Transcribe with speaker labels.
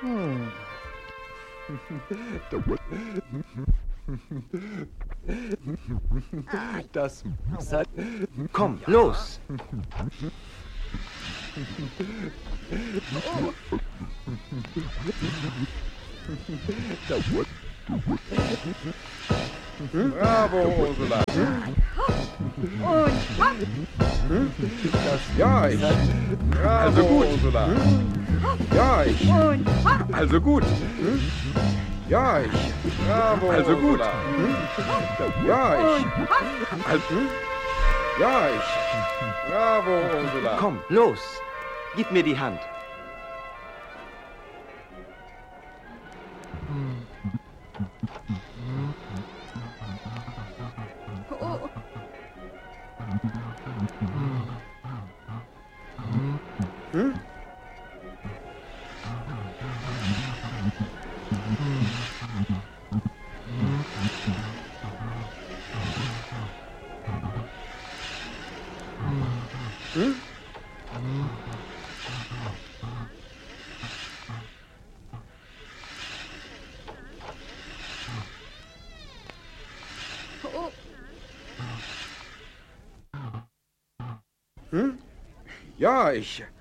Speaker 1: Das hat... Komm, los!
Speaker 2: Bravo, Ursula!
Speaker 3: Und
Speaker 2: Ja, ich. Bravo, also gut, Ursula. Ja, ich.
Speaker 3: und
Speaker 2: Also gut. Ja, ich. Bravo,
Speaker 1: Also gut.
Speaker 2: Ursula. Ja, ich. Also, ja, ich. Bravo, Ursula.
Speaker 1: Komm, los! Gib mir die Hand.
Speaker 3: oh, oh,
Speaker 2: Ja, ich.